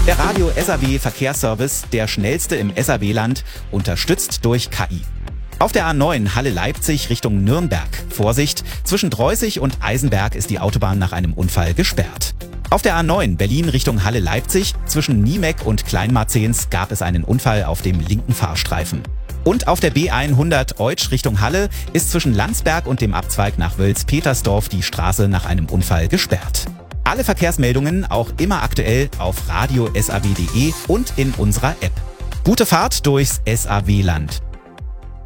Der Radio SAW Verkehrsservice, der schnellste im SAW-Land, unterstützt durch KI. Auf der A9 Halle-Leipzig Richtung Nürnberg. Vorsicht, zwischen Dreußig und Eisenberg ist die Autobahn nach einem Unfall gesperrt. Auf der A9 Berlin Richtung Halle-Leipzig zwischen Niemeck und Kleinmarzens gab es einen Unfall auf dem linken Fahrstreifen. Und auf der B100 Eutsch Richtung Halle ist zwischen Landsberg und dem Abzweig nach Wölz-Petersdorf die Straße nach einem Unfall gesperrt. Alle Verkehrsmeldungen auch immer aktuell auf radio-saw.de und in unserer App. Gute Fahrt durchs SAW-Land.